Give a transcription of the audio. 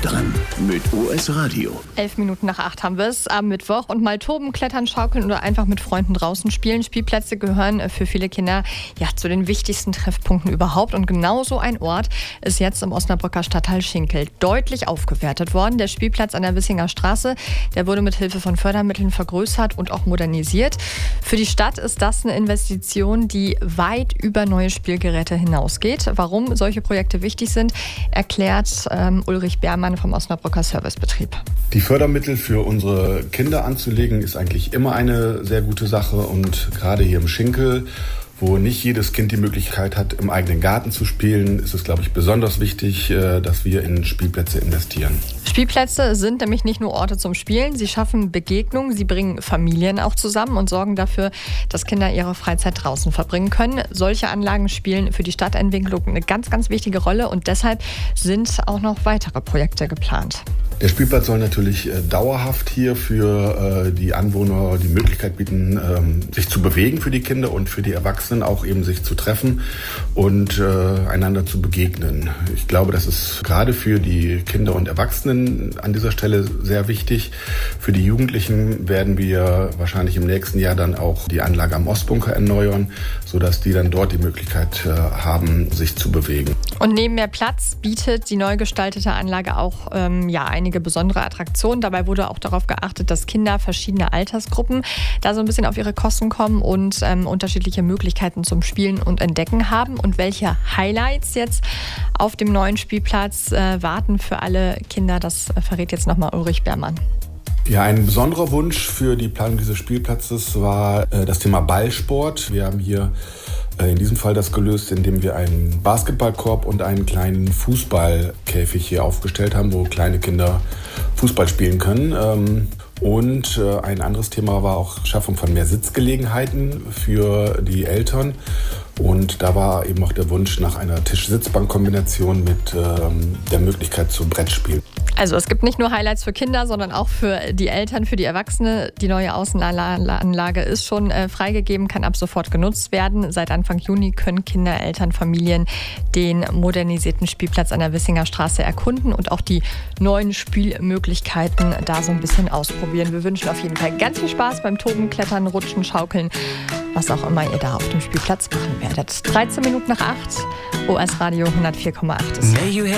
dran mit OS Radio. 7:11 haben wir es am Mittwoch. Und mal toben, klettern, schaukeln oder einfach mit Freunden draußen spielen. Spielplätze gehören für viele Kinder zu den wichtigsten Treffpunkten überhaupt. Und genauso ein Ort ist jetzt im Osnabrücker Stadtteil Schinkel deutlich aufgewertet worden. Der Spielplatz an der Wissinger Straße, der wurde mit Hilfe von Fördermitteln vergrößert und auch modernisiert. Für die Stadt ist das eine Investition, die weit über neue Spielgeräte hinausgeht. Warum solche Projekte wichtig sind, erklärt Ulrich Beermann vom Osnabrücker Servicebetrieb. Die Fördermittel für unsere Kinder anzulegen, ist eigentlich immer eine sehr gute Sache. Und gerade hier im Schinkel, wo nicht jedes Kind die Möglichkeit hat, im eigenen Garten zu spielen, ist es, glaube ich, besonders wichtig, dass wir in Spielplätze investieren. Spielplätze sind nämlich nicht nur Orte zum Spielen, sie schaffen Begegnungen, sie bringen Familien auch zusammen und sorgen dafür, dass Kinder ihre Freizeit draußen verbringen können. Solche Anlagen spielen für die Stadtentwicklung eine ganz, ganz wichtige Rolle und deshalb sind auch noch weitere Projekte geplant. Der Spielplatz soll natürlich dauerhaft hier für die Anwohner die Möglichkeit bieten, sich zu bewegen für die Kinder und für die Erwachsenen auch eben sich zu treffen und einander zu begegnen. Ich glaube, das ist gerade für die Kinder und Erwachsenen an dieser Stelle sehr wichtig. Für die Jugendlichen werden wir wahrscheinlich im nächsten Jahr dann auch die Anlage am Ostbunker erneuern, sodass die dann dort die Möglichkeit haben, sich zu bewegen. Und neben mehr Platz bietet die neu gestaltete Anlage auch einige besondere Attraktionen. Dabei wurde auch darauf geachtet, dass Kinder verschiedener Altersgruppen da so ein bisschen auf ihre Kosten kommen und unterschiedliche Möglichkeiten zum Spielen und Entdecken haben. Und welche Highlights jetzt auf dem neuen Spielplatz warten für alle Kinder, das verrät jetzt nochmal Ulrich Beermann. Ja, ein besonderer Wunsch für die Planung dieses Spielplatzes war das Thema Ballsport. Wir haben hier in diesem Fall das gelöst, indem wir einen Basketballkorb und einen kleinen Fußballkäfig hier aufgestellt haben, wo kleine Kinder Fußball spielen können. Und ein anderes Thema war auch Schaffung von mehr Sitzgelegenheiten für die Eltern. Und da war eben auch der Wunsch nach einer Tisch-Sitz-Bank-Kombination mit der Möglichkeit zu Brettspielen. Also es gibt nicht nur Highlights für Kinder, sondern auch für die Eltern, für die Erwachsene. Die neue Außenanlage ist schon freigegeben, kann ab sofort genutzt werden. Seit Anfang Juni können Kinder, Eltern, Familien den modernisierten Spielplatz an der Wissinger Straße erkunden und auch die neuen Spielmöglichkeiten da so ein bisschen ausprobieren. Wir wünschen auf jeden Fall ganz viel Spaß beim Toben, Klettern, Rutschen, Schaukeln, was auch immer ihr da auf dem Spielplatz machen werdet. 7:13 OS Radio 104,8 ist.